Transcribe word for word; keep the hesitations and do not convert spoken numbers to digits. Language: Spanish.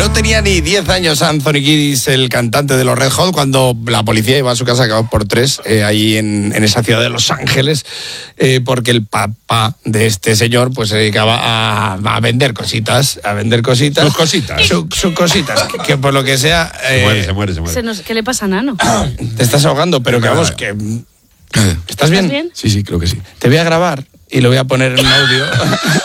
No tenía ni diez años Anthony Kiedis, el cantante de los Red Hot, cuando la policía iba a su casa acabó por tres, eh, ahí en, en esa ciudad de Los Ángeles, eh, porque el papá de este señor pues se dedicaba a, a vender cositas, a vender cositas. Sus cositas. Sus su cositas, que, que por lo que sea... Eh, se muere, se muere, se muere. Se nos, ¿Qué le pasa a Nano? Te estás ahogando, pero que vamos, que... ¿Estás bien? ¿Estás bien? Sí, sí, creo que sí. Te voy a grabar y lo voy a poner en audio.